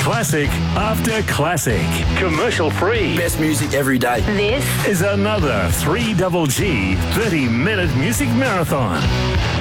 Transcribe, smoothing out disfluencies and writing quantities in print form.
Classic after classic. Commercial free. Best music every day. This is another 3GG 30-minute music marathon.